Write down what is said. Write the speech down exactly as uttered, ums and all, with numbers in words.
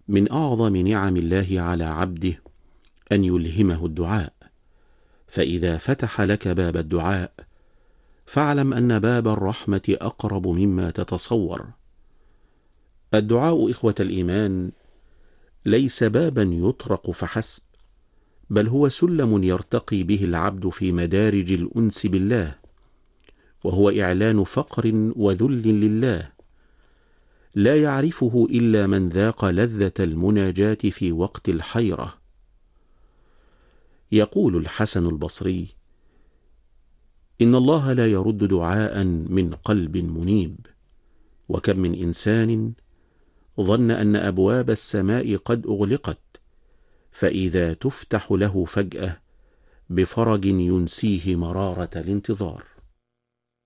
من أعظم نعم الله على عبده أن يلهمه الدعاء، فإذا فتح لك باب الدعاء فاعلم أن باب الرحمة أقرب مما تتصور. الدعاء إخوة الإيمان ليس بابا يطرق فحسب، بل هو سلم يرتقي به العبد في مدارج الأنس بالله، وهو إعلان فقر وذل لله لا يعرفه إلا من ذاق لذة المناجاة في وقت الحيرة. يقول الحسن البصري: إن الله لا يرد دعاء من قلب منيب، وكم من إنسان ظن أن أبواب السماء قد أغلقت، فإذا تفتح له فجأة بفرج ينسيه مرارة الانتظار.